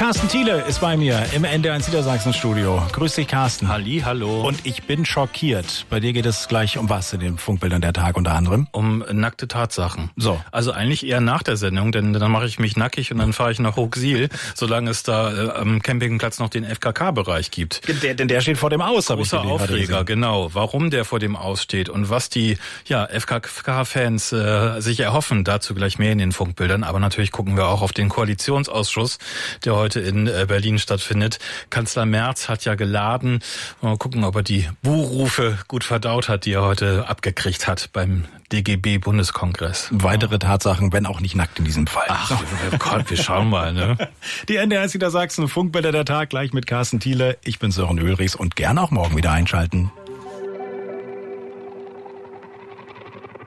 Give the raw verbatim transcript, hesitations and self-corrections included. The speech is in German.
Carsten Thiele ist bei mir im N D R eins Niedersachsen-Studio. Grüß dich, Carsten. Halli, hallo. Und ich bin schockiert. Bei dir geht es gleich um was in den Funkbildern der Tag unter anderem? Um nackte Tatsachen. So. Also eigentlich eher nach der Sendung, denn dann mache ich mich nackig und dann fahre ich nach Hochsiel, solange es da äh, am Campingplatz noch den F K K-Bereich gibt. Der, denn der steht vor dem Aus, habe ich Großer gelesen. Aufreger, genau. Warum der vor dem Aus steht und was die ja, F K K-Fans äh, sich erhoffen, dazu gleich mehr in den Funkbildern. Aber natürlich gucken wir auch auf den Koalitionsausschuss, der heute in äh, Berlin stattfindet. Kanzler Merz hat ja geladen. Mal gucken, ob er die Buhrufe gut verdaut hat, die er heute abgekriegt hat beim D G B-Bundeskongress. Weitere Tatsachen, wenn auch nicht nackt in diesem Fall. Ach, oh Gott, wir schauen mal, ne? Die N D R eins Niedersachsen Funkbilder der Tag gleich mit Carsten Thiele. Ich bin Sören Ulrichs und gerne auch morgen wieder einschalten.